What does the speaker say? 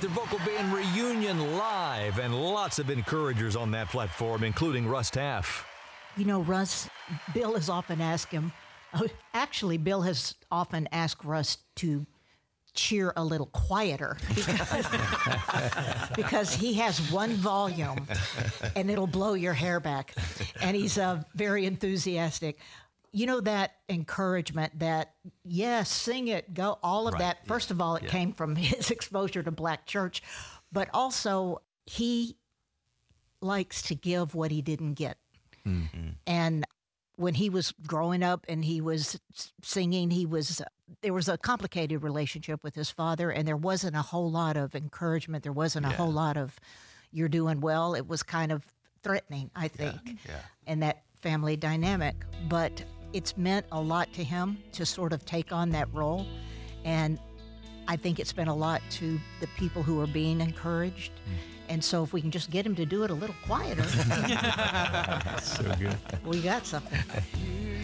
Gaither Vocal Band Reunion live, and lots of encouragers on that platform, including Russ Taff. You know, Russ, Bill has often asked him, Bill has often asked Russ to cheer a little quieter because he has one volume and it'll blow your hair back. And he's very enthusiastic. You know, that encouragement that, yes, sing it, go, all of that. First of all, it came from his exposure to Black church, but also he likes to give what he didn't get. Mm-hmm. And when he was growing up and he was singing, there was a complicated relationship with his father, and there wasn't a whole lot of encouragement. There wasn't a whole lot of, you're doing well. It was kind of threatening, I think, in that family dynamic. But it's meant a lot to him to sort of take on that role. And I think it's been a lot to the people who are being encouraged. And so if we can just get him to do it a little quieter, So good. We got something.